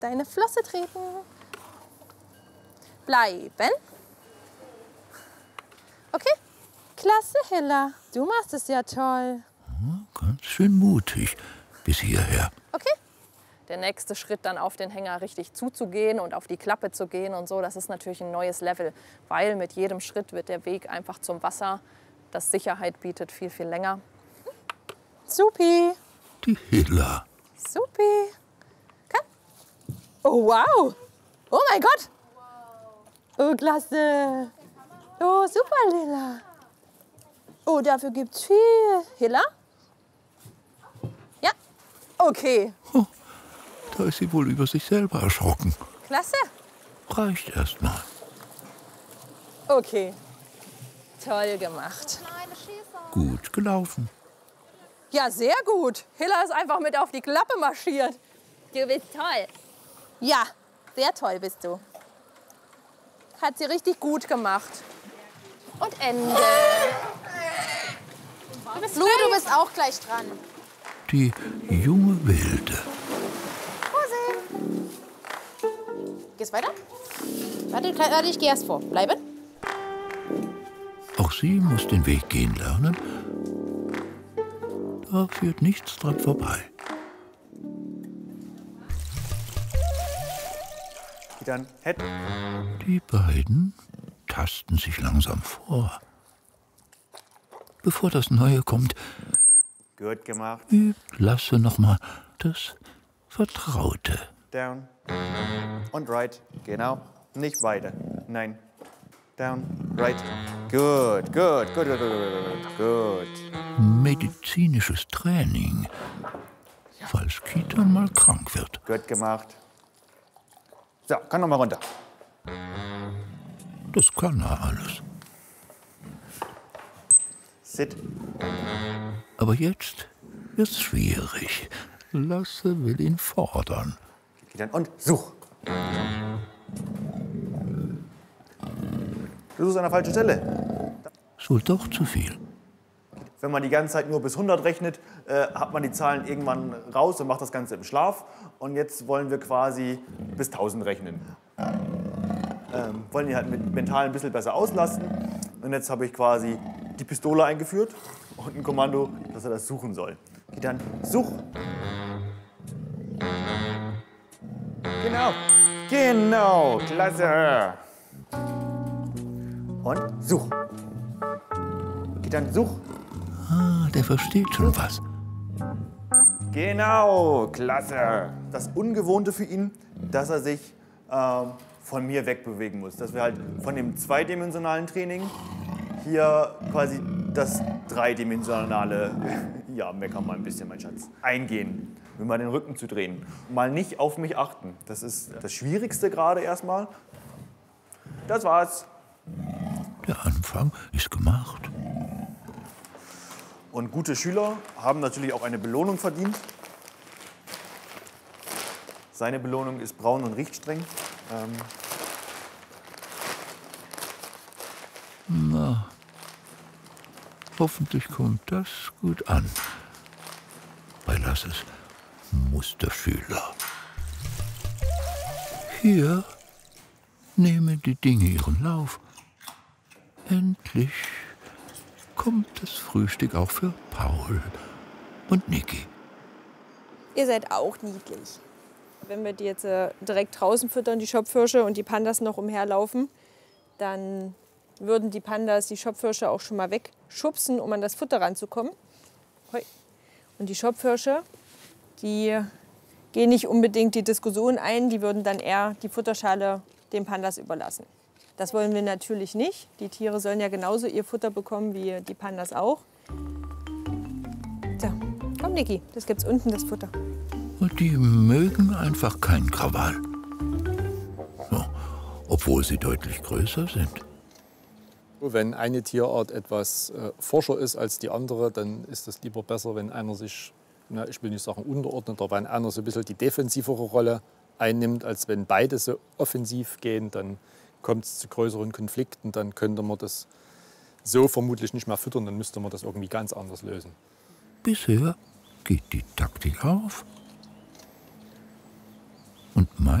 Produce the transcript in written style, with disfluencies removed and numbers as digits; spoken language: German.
Deine Flosse treten. Bleiben. Okay. Klasse, Hilla. Du machst es ja toll. Ganz schön mutig bis hierher. Okay. Der nächste Schritt dann auf den Hänger richtig zuzugehen und auf die Klappe zu gehen und so, das ist natürlich ein neues Level, weil mit jedem Schritt wird der Weg einfach zum Wasser, das Sicherheit bietet, viel, viel länger. Supi. Die Hilla. Supi. Komm. Oh, wow. Oh mein Gott. Oh, klasse. Oh, super, Hilla. Oh, dafür gibt's viel. Hilla? Ja. Okay. Oh, da ist sie wohl über sich selber erschrocken. Klasse. Reicht erst mal. Okay. Toll gemacht. Gut gelaufen. Ja, sehr gut. Hilla ist einfach mit auf die Klappe marschiert. Du bist toll. Ja, sehr toll bist du. Hat sie richtig gut gemacht. Und Ende. Lou, du bist auch gleich dran. Die junge Wilde. Gehst weiter? Warte, ich gehe erst vor. Bleiben. Auch sie muss den Weg gehen lernen. Da führt nichts dran vorbei. Dann Head. Die beiden tasten sich langsam vor. Bevor das Neue kommt, Gut gemacht. übt Lasse nochmal das Vertraute. Down. Und right. Genau. Nicht weiter. Nein. Down. Right. Gut, gut, gut, gut, gut, gut. Medizinisches Training, falls Kitan mal krank wird. Gut gemacht. So, kann noch mal runter. Das kann er alles. Sit. Aber jetzt wird's schwierig. Lasse will ihn fordern. Und such. Du suchst an der falschen Stelle. Ist wohl doch zu viel. Wenn man die ganze Zeit nur bis 100 rechnet, hat man die Zahlen irgendwann raus und macht das Ganze im Schlaf. Und jetzt wollen wir quasi bis 1000 rechnen. Wollen die halt mit mental ein bisschen besser auslasten. Und jetzt habe ich quasi die Pistole eingeführt und ein Kommando, dass er das suchen soll. Geht dann, such. Genau. Genau, klasse. Und such. Geht dann, such. Ah, der versteht schon was. Genau, klasse. Das Ungewohnte für ihn, dass er sich von mir wegbewegen muss. Dass wir halt von dem zweidimensionalen Training hier quasi das dreidimensionale, ja, mecker mal ein bisschen, mein Schatz, eingehen. Mir mal den Rücken zu drehen. Mal nicht auf mich achten. Das ist das Schwierigste gerade erstmal. Das war's. Der Anfang ist gemacht. Und gute Schüler haben natürlich auch eine Belohnung verdient. Seine Belohnung ist braun und riecht streng. Na, hoffentlich kommt das gut an. Bei Lasses Musterschüler. Hier nehmen die Dinge ihren Lauf. Endlich kommt das Frühstück auch für Paul und Niki. Ihr seid auch niedlich. Wenn wir die jetzt direkt draußen füttern, die Schopfhirsche, und die Pandas noch umherlaufen, dann würden die Pandas die Schopfhirsche auch schon mal wegschubsen, um an das Futter ranzukommen. Und die Schopfhirsche, die gehen nicht unbedingt die Diskussion ein, die würden dann eher die Futterschale den Pandas überlassen. Das wollen wir natürlich nicht. Die Tiere sollen ja genauso ihr Futter bekommen wie die Pandas auch. So, komm Niki, das gibt's unten, das Futter. Und die mögen einfach keinen Krawall. So, obwohl sie deutlich größer sind. Wenn eine Tierart etwas forscher ist als die andere, dann ist es lieber besser, wenn einer sich, na, ich will nicht sagen unterordnet, aber wenn einer so ein bisschen die defensivere Rolle einnimmt, als wenn beide so offensiv gehen, dann kommt es zu größeren Konflikten, dann könnte man das so vermutlich nicht mehr füttern, dann müsste man das irgendwie ganz anders lösen. Bisher geht die Taktik auf. Und